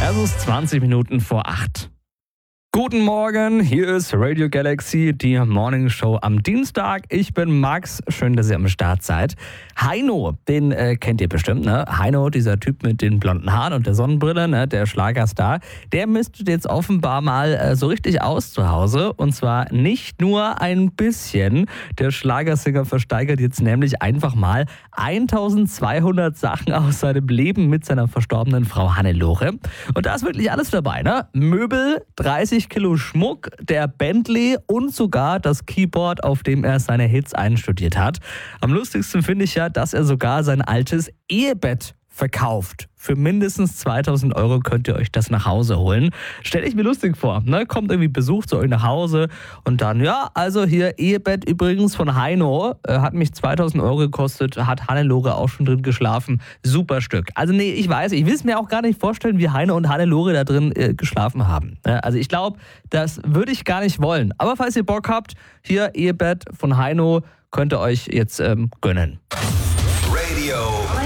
Es ist 20 Minuten vor 8. Guten Morgen, hier ist Radio Galaxy, die Morning Show am Dienstag. Ich bin Max, schön, dass ihr am Start seid. Heino, den kennt ihr bestimmt, ne? Heino, dieser Typ mit den blonden Haaren und der Sonnenbrille, ne? Der Schlagerstar, der mistet jetzt offenbar mal so richtig aus zu Hause. Und zwar nicht nur ein bisschen. Der Schlagersänger versteigert jetzt nämlich einfach mal 1200 Sachen aus seinem Leben mit seiner verstorbenen Frau Hannelore. Und da ist wirklich alles dabei, ne? Möbel, 30 Kilo Schmuck, der Bentley und sogar das Keyboard, auf dem er seine Hits einstudiert hat. Am lustigsten finde ich ja, dass er sogar sein altes Ehebett verkauft. Für mindestens 2000 Euro könnt ihr euch das nach Hause holen. Stell ich mir lustig vor, ne? Kommt irgendwie Besuch zu euch nach Hause und dann, ja, also hier Ehebett übrigens von Heino, hat mich 2000 Euro gekostet, hat Hannelore auch schon drin geschlafen. Super Stück. Also nee, ich will es mir auch gar nicht vorstellen, wie Heino und Hannelore da drin geschlafen haben. Also ich glaube, das würde ich gar nicht wollen. Aber falls ihr Bock habt, hier Ehebett von Heino, könnt ihr euch jetzt gönnen.